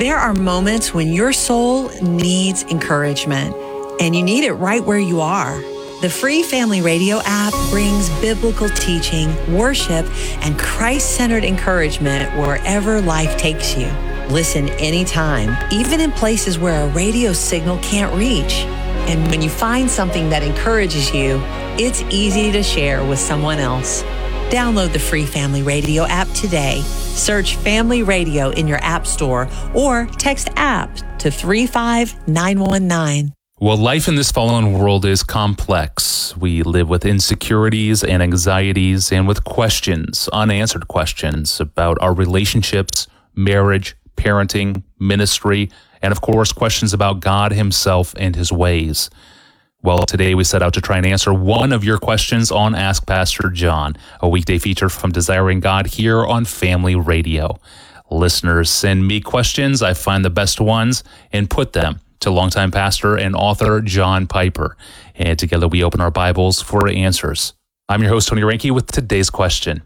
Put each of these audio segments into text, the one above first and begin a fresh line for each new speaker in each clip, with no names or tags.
There are moments when your soul needs encouragement, and you need it right where you are. The free Family Radio app brings biblical teaching, worship, and Christ-centered encouragement wherever life takes you. Listen anytime, even in places where a radio signal can't reach. And when you find something that encourages you, it's easy to share with someone else. Download the free Family Radio app today. Search Family Radio in your app store or text APP to 35919.
Well, life in this fallen world is complex. We live with insecurities and anxieties and with questions, unanswered questions about our relationships, marriage, parenting, ministry, and of course, questions about God himself and his ways. Well, today we set out to try and answer one of your questions on Ask Pastor John, a weekday feature from Desiring God here on Family Radio. Listeners send me questions. I find the best ones and put them to longtime pastor and author John Piper. And together we open our Bibles for answers. I'm your host, Tony Reinke, with today's question.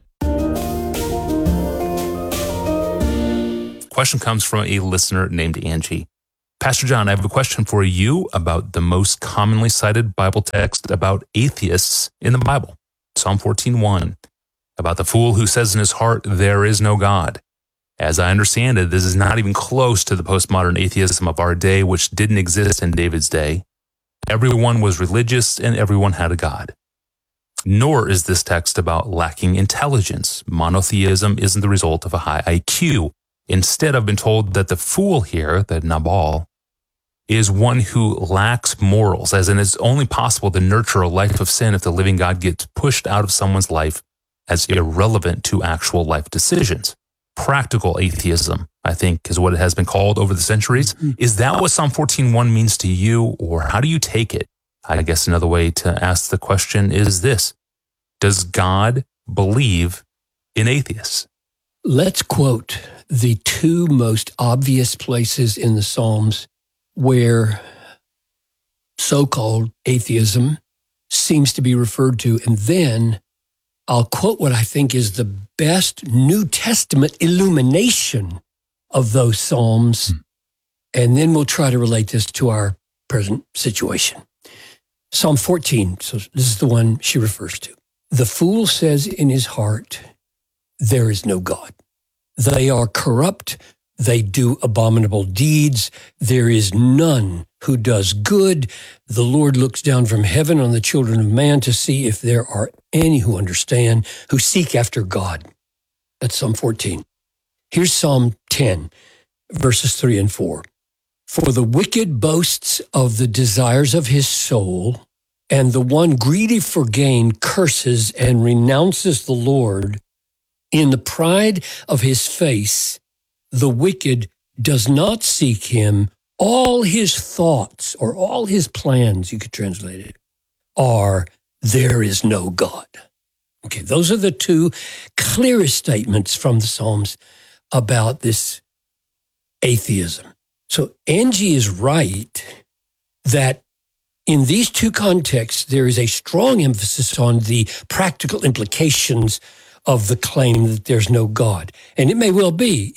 Question comes from a listener named Angie. Pastor John, I have a question for you about the most commonly cited Bible text about atheists in the Bible. Psalm 14:1, about the fool who says in his heart, there is no God. As I understand it, this is not even close to the postmodern atheism of our day, which didn't exist in David's day. Everyone was religious and everyone had a God. Nor is this text about lacking intelligence. Monotheism isn't the result of a high IQ. Instead, I've been told that the fool here, the Nabal, is one who lacks morals, as in it's only possible to nurture a life of sin if the living God gets pushed out of someone's life as irrelevant to actual life decisions. Practical atheism, I think, is what it has been called over the centuries. Is that what Psalm 14:1 means to you, or how do you take it? I guess another way to ask the question is this: does God believe in atheists?
Let's quote the two most obvious places in the Psalms where so-called atheism seems to be referred to, and then I'll quote what I think is the best New Testament illumination of those Psalms, and then we'll try to relate this to our present situation. Psalm 14, so this is the one she refers to. The fool says in his heart, there is no God. They are corrupt. They do abominable deeds. There is none who does good. The Lord looks down from heaven on the children of man to see if there are any who understand, who seek after God. That's Psalm 14. Here's Psalm 10, verses 3 and 4. For the wicked boasts of the desires of his soul, and the one greedy for gain curses and renounces the Lord. In the pride of his face, the wicked does not seek him. All his thoughts, or all his plans, you could translate it, are, there is no God. Okay, those are the two clearest statements from the Psalms about this atheism. So Angie is right that in these two contexts, there is a strong emphasis on the practical implications of the claim that there's no God. And it may well be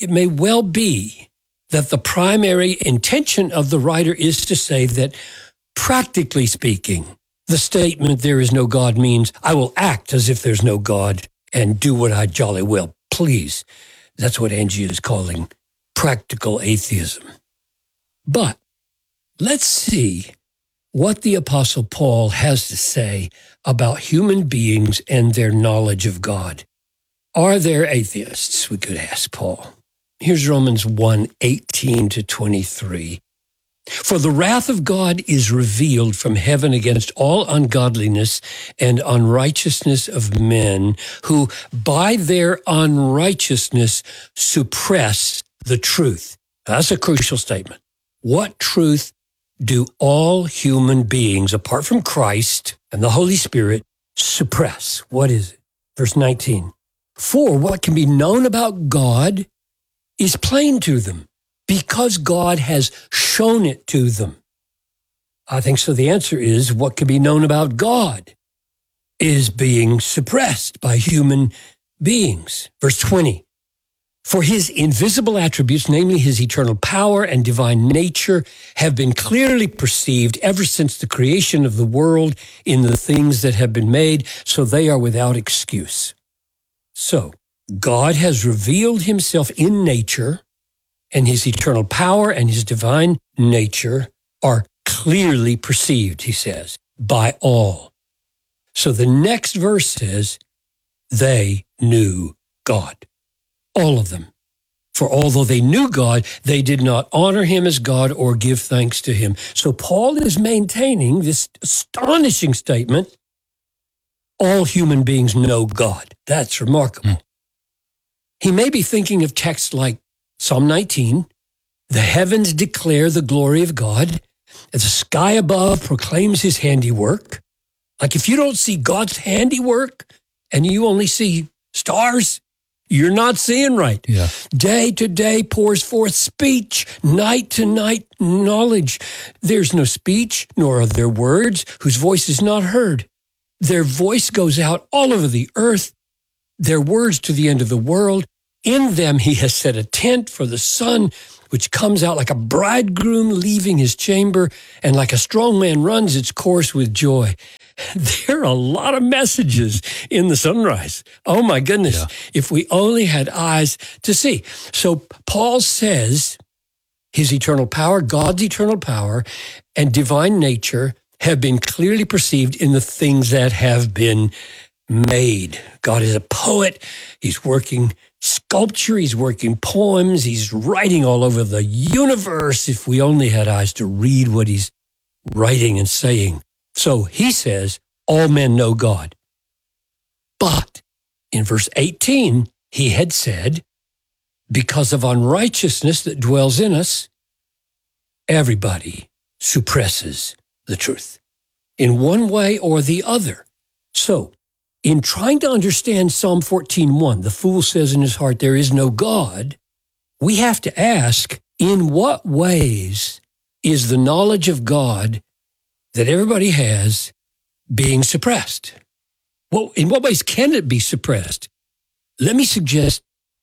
that the primary intention of the writer is to say that, practically speaking, the statement there is no God means I will act as if there's no God and do what I jolly well please. That's what Angie is calling practical atheism. But let's see what the Apostle Paul has to say about human beings and their knowledge of God. Are there atheists? We could ask Paul. Here's Romans 1:18-23. For the wrath of God is revealed from heaven against all ungodliness and unrighteousness of men who by their unrighteousness suppress the truth. That's a crucial statement. What truth do all human beings, apart from Christ and the Holy Spirit, suppress? What is it? Verse 19. For what can be known about God is plain to them, because God has shown it to them. I think so. The answer is what can be known about God is being suppressed by human beings. Verse 20. For his invisible attributes, namely his eternal power and divine nature, have been clearly perceived ever since the creation of the world in the things that have been made, so they are without excuse. So, God has revealed himself in nature, and his eternal power and his divine nature are clearly perceived, he says, by all. So the next verse says, they knew God. All of them. For although they knew God, they did not honor him as God or give thanks to him. So Paul is maintaining this astonishing statement, all human beings know God. That's remarkable. He may be thinking of texts like Psalm 19, the heavens declare the glory of God, and the sky above proclaims his handiwork. Like if you don't see God's handiwork and you only see stars, you're not seeing right.
Yeah.
Day to day pours forth speech, night to night knowledge. There's no speech, nor are there words whose voice is not heard. Their voice goes out all over the earth, their words to the end of the world. In them he has set a tent for the sun, which comes out like a bridegroom leaving his chamber, and like a strong man runs its course with joy. There are a lot of messages in the sunrise. Oh my goodness.
Yeah.
If we only had eyes to see. So Paul says his eternal power, God's eternal power and divine nature have been clearly perceived in the things that have been made. God is a poet. He's working sculpture. He's working poems. He's writing all over the universe. If we only had eyes to read what he's writing and saying. So he says, all men know God. But in verse 18, he had said, because of unrighteousness that dwells in us, everybody suppresses the truth in one way or the other. So in trying to understand Psalm 14:1, the fool says in his heart, there is no God, we have to ask, in what ways is the knowledge of God that everybody has being suppressed? Well, in what ways can it be suppressed? Let me suggest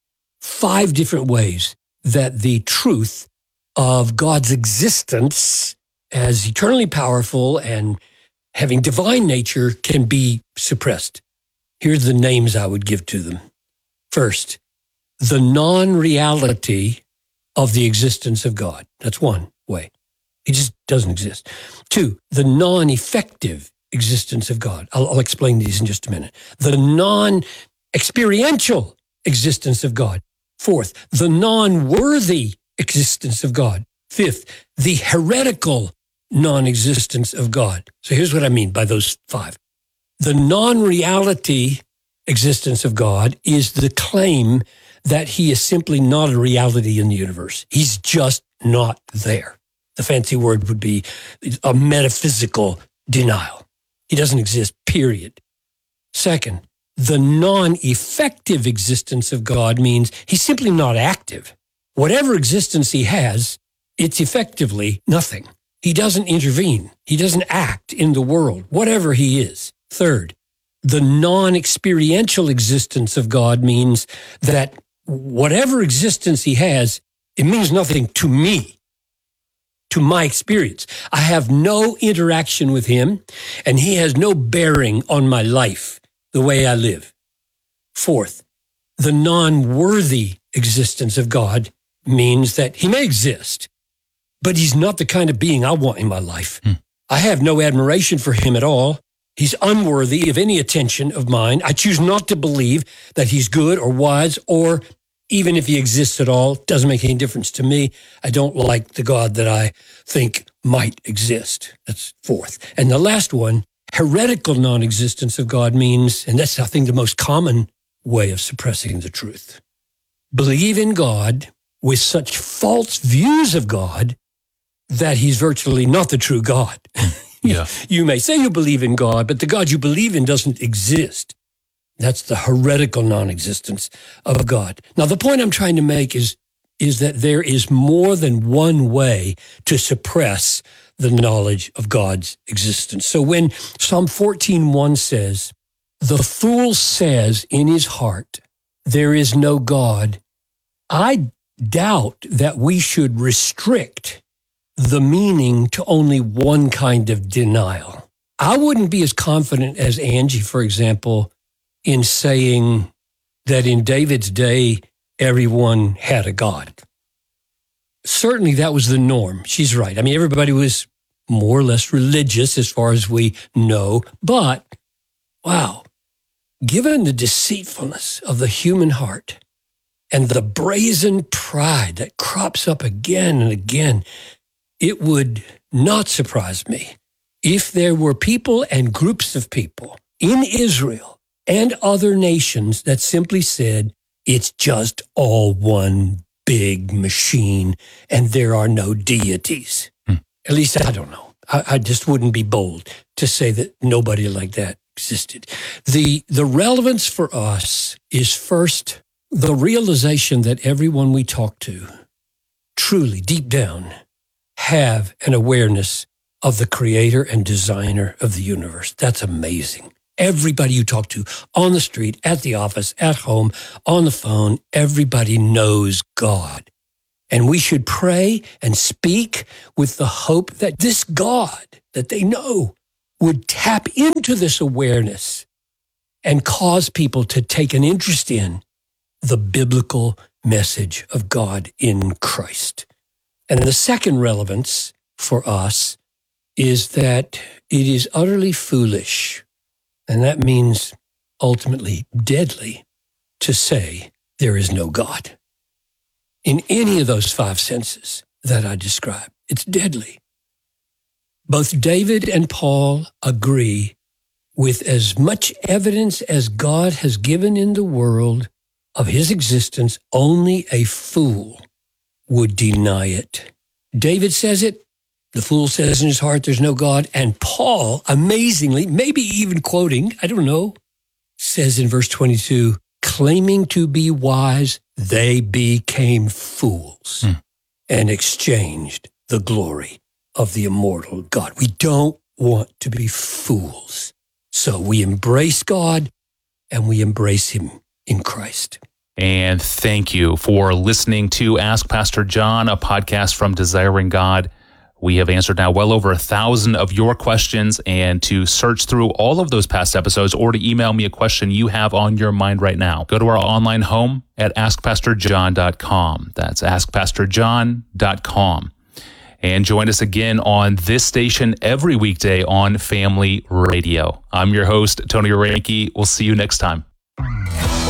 5 different ways that the truth of God's existence as eternally powerful and having divine nature can be suppressed. Here's the names I would give to them. First, the non-reality of the existence of God. That's one way. He just doesn't exist. 2, the non-effective existence of God. I'll explain these in just a minute. The non-experiential existence of God. 4th, the non-worthy existence of God. 5th, the heretical non-existence of God. So here's what I mean by those 5. The non-reality existence of God is the claim that he is simply not a reality in the universe. He's just not there. The fancy word would be a metaphysical denial. He doesn't exist, period. Second, the non-effective existence of God means he's simply not active. Whatever existence he has, it's effectively nothing. He doesn't intervene. He doesn't act in the world, whatever he is. Third, the non-experiential existence of God means that whatever existence he has, it means nothing to me, to my experience. I have no interaction with him, and he has no bearing on my life, the way I live. Fourth, the non-worthy existence of God means that he may exist, but he's not the kind of being I want in my life. I have no admiration for him at all. He's unworthy of any attention of mine. I choose not to believe that he's good or wise, or even if he exists at all, it doesn't make any difference to me. I don't like the God that I think might exist. That's fourth. And the last one, heretical non-existence of God means, and that's I think the most common way of suppressing the truth, believe in God with such false views of God that he's virtually not the true God.
Yeah.
You may say you believe in God, but the God you believe in doesn't exist. That's the heretical non-existence of God. Now, the point I'm trying to make is that there is more than one way to suppress the knowledge of God's existence. So when Psalm 14:1 says, the fool says in his heart, there is no God, I doubt that we should restrict the meaning to only one kind of denial. I wouldn't be as confident as Angie, for example, in saying that in David's day, everyone had a God. Certainly that was the norm. She's right. I mean, everybody was more or less religious as far as we know. But, wow, given the deceitfulness of the human heart and the brazen pride that crops up again and again, it would not surprise me if there were people and groups of people in Israel and other nations that simply said, it's just all one big machine and there are no deities. At least I don't know. I just wouldn't be bold to say that nobody like that existed. The relevance for us is first the realization that everyone we talk to truly, deep down, have an awareness of the creator and designer of the universe. That's amazing. Everybody you talk to on the street, at the office, at home, on the phone, everybody knows God. And we should pray and speak with the hope that this God that they know would tap into this awareness and cause people to take an interest in the biblical message of God in Christ. And the second relevance for us is that it is utterly foolish, and that means ultimately deadly, to say there is no God. In any of those 5 senses that I described, it's deadly. Both David and Paul agree with as much evidence as God has given in the world of his existence, only a fool would deny it. David says it. The fool says in his heart, there's no God. And Paul, amazingly, maybe even quoting, I don't know, says in verse 22, claiming to be wise, they became fools and exchanged the glory of the immortal God. We don't want to be fools. So we embrace God and we embrace him in Christ.
And thank you for listening to Ask Pastor John, a podcast from Desiring God. We have answered now well over 1,000 of your questions, and to search through all of those past episodes or to email me a question you have on your mind right now, go to our online home at askpastorjohn.com. That's askpastorjohn.com. And join us again on this station every weekday on Family Radio. I'm your host, Tony Reinke. We'll see you next time.